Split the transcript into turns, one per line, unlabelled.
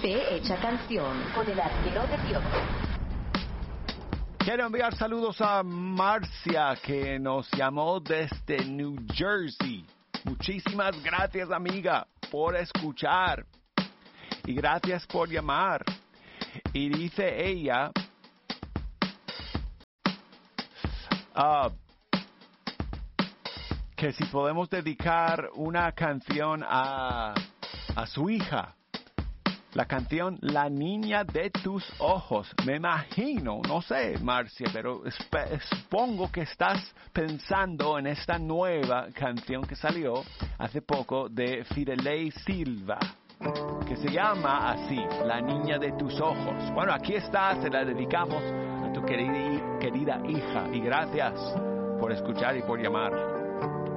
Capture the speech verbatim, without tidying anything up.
Fe hecha canción con el arquero de Dios.
Quiero enviar saludos a Marcia, que nos llamó desde New Jersey. Muchísimas gracias, amiga, por escuchar. Y gracias por llamar. Y dice ella... Uh, que si podemos dedicar una canción a, a su hija. La canción La Niña de Tus Ojos. Me imagino, no sé, Marcia, pero esp- supongo que estás pensando en esta nueva canción que salió hace poco de Fidelei Silva, que se llama así, La Niña de Tus Ojos. Bueno, aquí está, se la dedicamos a tu querida, querida hija, y gracias por escuchar y por llamar.